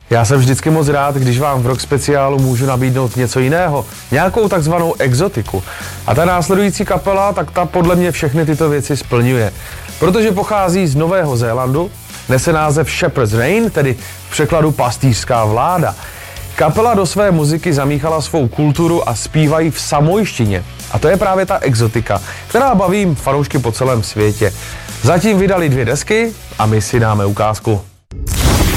Já jsem vždycky moc rád, když vám v rock speciálu můžu nabídnout něco jiného, nějakou takzvanou exotiku. A ta následující kapela, tak ta podle mě všechny tyto věci splňuje. Protože pochází z Nového Zélandu, nese název Shepherd's Reign, tedy v překladu pastýřská vláda. Kapela do své muziky zamíchala svou kulturu a zpívají v samojštině. A to je právě ta exotika, která baví fanoušky po celém světě. Zatím vydali 2 desky a my si dáme ukázku.